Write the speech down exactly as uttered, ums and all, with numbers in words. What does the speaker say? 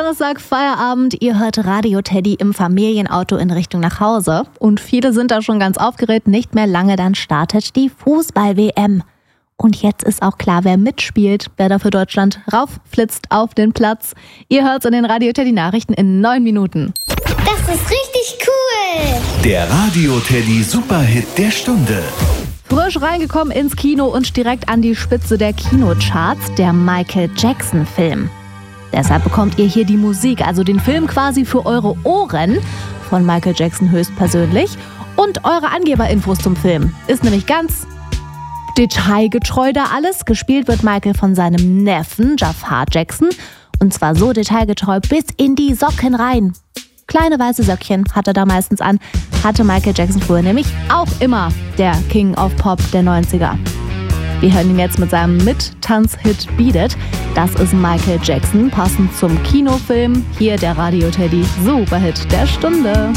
Donnerstag, Feierabend. Ihr hört Radio Teddy im Familienauto in Richtung nach Hause. Und viele sind da schon ganz aufgeregt. Nicht mehr lange, dann startet die Fußball-W M. Und jetzt ist auch klar, wer mitspielt, wer da für Deutschland raufflitzt auf den Platz. Ihr hört's in den Radio Teddy Nachrichten in neun Minuten. Das ist richtig cool. Der Radio Teddy Superhit der Stunde. Frisch reingekommen ins Kino und direkt an die Spitze der Kinocharts, der Michael Jackson Film. Deshalb bekommt ihr hier die Musik, also den Film quasi für eure Ohren von Michael Jackson höchstpersönlich und eure Angeberinfos zum Film. Ist nämlich ganz detailgetreu da alles. Gespielt wird Michael von seinem Neffen Jafar Jackson und zwar so detailgetreu bis in die Socken rein. Kleine weiße Söckchen hat er da meistens an, hatte Michael Jackson früher nämlich auch immer, der King of Pop der neunziger. Wir hören ihn jetzt mit seinem Mit-Tanz-Hit Beat It. Das ist Michael Jackson, passend zum Kinofilm. Hier der Radio Teddy Superhit der Stunde.